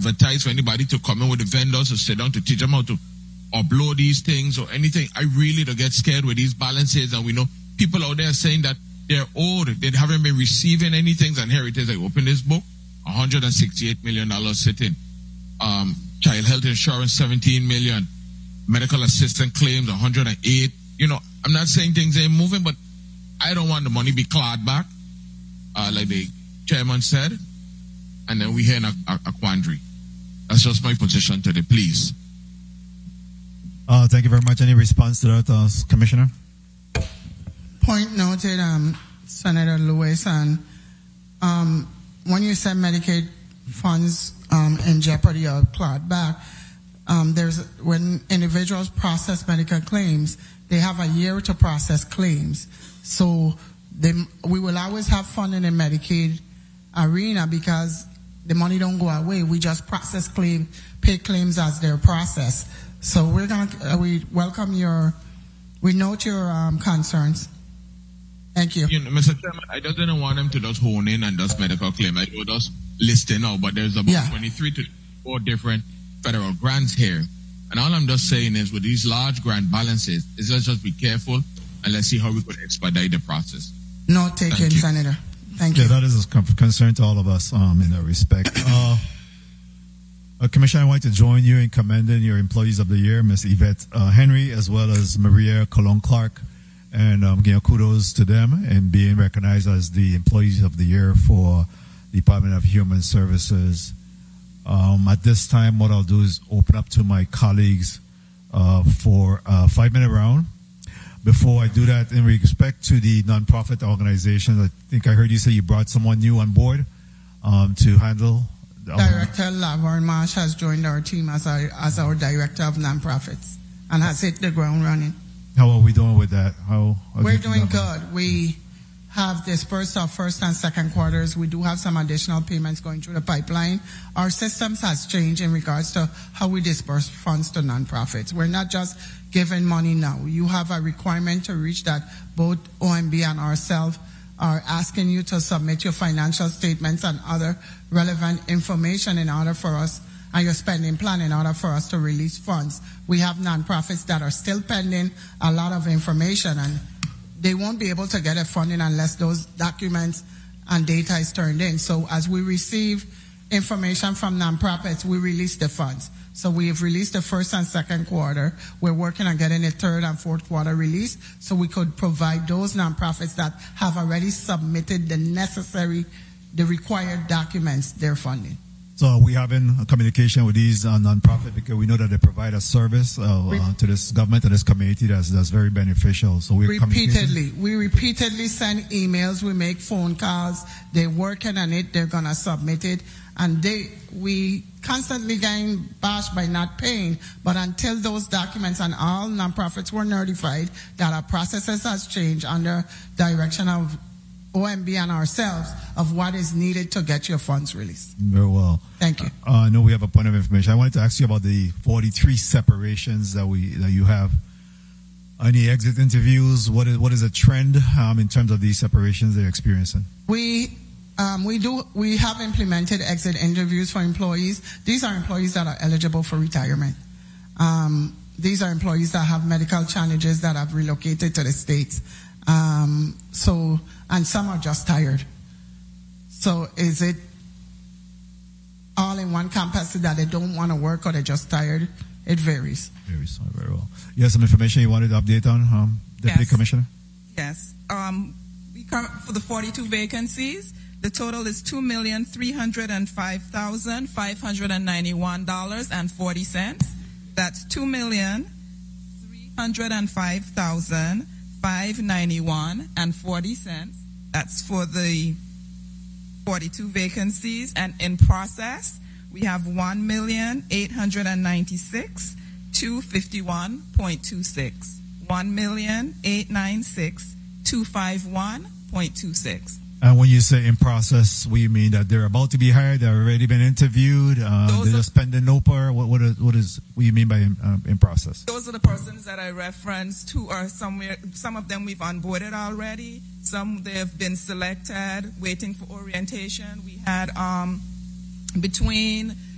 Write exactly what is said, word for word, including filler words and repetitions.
advertise for anybody to come in with the vendors to sit down to teach them how to upload these things or anything. I really don't get scared with these balances, and we know people out there saying that they're old, they haven't been receiving anything, and here it is. I open this book, one hundred sixty-eight million dollars sitting. Um, child health insurance, seventeen million. Medical assistant claims, one hundred eight. You know, I'm not saying things ain't moving, but I don't want the money be clawed back, uh, like the chairman said, and then we hear in a, a, a quandary. That's just my position today, please. Uh, thank you very much. Any response to that, uh, Commissioner? Point noted, um, Senator Lewis, and um, when you said Medicaid funds um, in jeopardy or clawed back, um, there's when individuals process medical claims, they have a year to process claims. So they, we will always have funding in Medicaid arena because the money don't go away. We just process claim, pay claims as they're processed. So we're gonna, uh, we welcome your, we note your um, concerns. Thank you. you know, Mister Chairman, I just didn't want them to just hone in and just medical claim. I will just listing out, but there's about yeah. twenty-three to four different federal grants here. And all I'm just saying is with these large grant balances, is let's just be careful and let's see how we could expedite the process. No taken, Senator. Thank yeah, you. Yeah, that is a concern to all of us um, in that respect. Uh, uh, Commissioner, I want to join you in commending your Employees of the Year, Miz Yvette uh, Henry, as well as Maria Colon Clark, and um, you know, kudos to them in being recognized as the Employees of the Year for the Department of Human Services. Um, at this time, what I'll do is open up to my colleagues uh, for a five-minute round. Before I do that, in respect to the nonprofit organizations, I think I heard you say you brought someone new on board um, to handle. Director Laverne Marsh has joined our team as our, as our Director of Nonprofits and has hit the ground running. How are we doing with that? How We're doing good. We have dispersed our first and second quarters. We do have some additional payments going through the pipeline. Our systems has changed in regards to how we disperse funds to nonprofits. We're not just giving money now. You have a requirement to reach that both O M B and ourselves are asking you to submit your financial statements and other relevant information in order for us, and your spending plan in order for us to release funds. We have nonprofits that are still pending a lot of information, and they won't be able to get a funding unless those documents and data is turned in. So as we receive information from nonprofits, we release the funds. So we've released the first and second quarter. We're working on getting the third and fourth quarter released so we could provide those nonprofits that have already submitted the necessary, the required documents, their funding. So are we having a communication with these uh, nonprofits because we know that they provide a service uh, uh, to this government and this community that's, that's very beneficial. So we're repeatedly, we repeatedly send emails, we make phone calls. They're working on it. They're gonna submit it, and they we constantly getting bashed by not paying. But until those documents and all nonprofits were notified that our processes has changed under direction of O M B and ourselves of what is needed to get your funds released. Very well. Thank you. Uh, I know we have a point of information. I wanted to ask you about the forty-three separations that we that you have. Any exit interviews? What is what is a trend um, in terms of these separations they're experiencing? We um, we do we have implemented exit interviews for employees. These are employees that are eligible for retirement. Um, these are employees that have medical challenges that have relocated to the States. Um, so, and some are just tired. So is it all in one capacity that they don't want to work or they're just tired? It varies. Varies, very well. You have some information you wanted to update on, um, Deputy yes. Commissioner? Yes. Um, we come for the forty-two vacancies. The total is two million three hundred five thousand five hundred ninety-one dollars and forty cents. That's two million three hundred five thousand five ninety-one and forty cents. That's for the forty-two vacancies. And in process, we have one million eight hundred ninety-six two fifty-one point two six. one million eight hundred ninety-six two fifty-one point two six. And when you say in process, we mean that they're about to be hired, they've already been interviewed, uh, they're just pending N O P A? What, what, is, what is what you mean by in, uh, in process? Those are the persons that I referenced who are somewhere. Some of them we've onboarded already. Some they have been selected, waiting for orientation. We had um, between